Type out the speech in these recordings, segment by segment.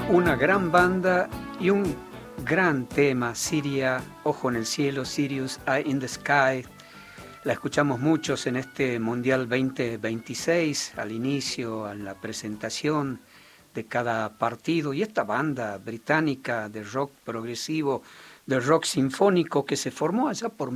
Una gran banda y un gran tema, Siria, Ojo en el Cielo, Sirius, Eye in the Sky. La escuchamos muchos en este Mundial 2026, al inicio, a la presentación de cada partido. Y esta banda británica de rock progresivo, de rock sinfónico, que se formó allá por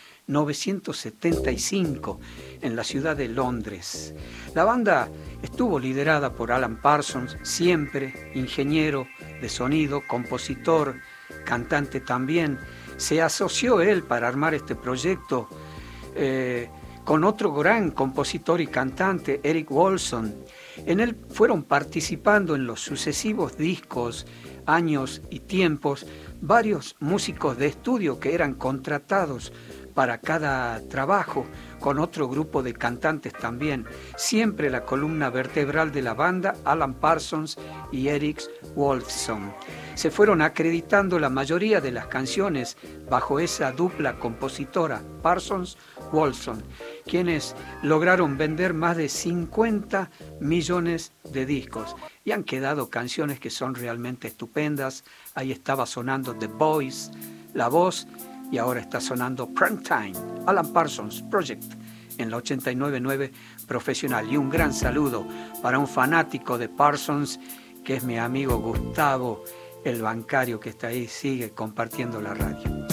1975 en la ciudad de Londres. La banda estuvo liderada por Alan Parsons, siempre ingeniero de sonido, compositor, cantante también. Se asoció él para armar este proyecto con otro gran compositor y cantante, Eric Woolfson. En él fueron participando en los sucesivos discos, años y tiempos varios músicos de estudio que eran contratados para cada trabajo, con otro grupo de cantantes también. Siempre la columna vertebral de la banda, Alan Parsons y Eric Woolfson. Se fueron acreditando la mayoría de las canciones bajo esa dupla compositora, Parsons-Woolfson, quienes lograron vender más de 50 millones de discos. Y han quedado canciones que son realmente estupendas. Ahí estaba sonando The Voice, La Voz, y ahora está sonando Prime Time, Alan Parsons Project, en la 89.9 Profesional. Y un gran saludo para un fanático de Parsons, que es mi amigo Gustavo, el bancario que está ahí, sigue compartiendo la radio.